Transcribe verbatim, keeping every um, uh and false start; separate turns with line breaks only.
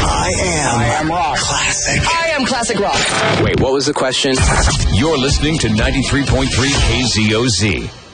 I am. I am rock. Classic.
I am classic rock.
Wait, what was the question?
You're listening to ninety-three point three K Z O Z.